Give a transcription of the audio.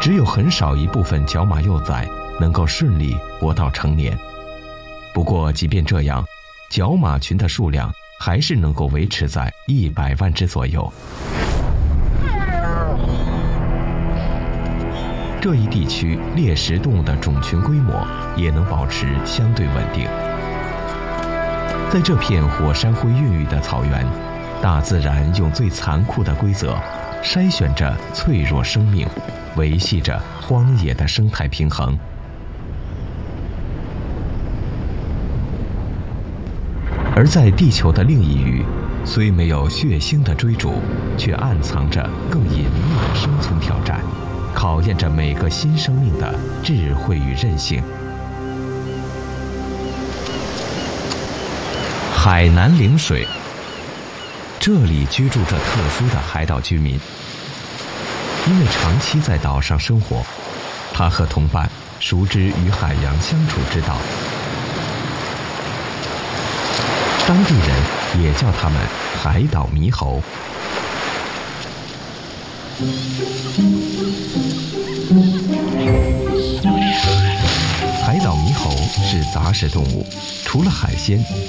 只有很少一部分角马幼崽能够顺利活到成年。不过即便这样，角马群的数量还是能够维持在100万只左右。这一地区猎食动物的种群规模也能保持相对稳定。在这片火山灰孕育的草原，大自然用最残酷的规则筛选着脆弱生命，维系着荒野的生态平衡。而在地球的另一隅，虽没有血腥的追逐，却暗藏着更隐秘的生存挑战，考验着每个新生命的智慧与韧性。海南陵水，这里居住着特殊的海岛居民。因为长期在岛上生活，他和同伴熟知与海洋相处之道。当地人也叫他们海岛猕猴。海岛猕猴是杂食动物，除了海鲜，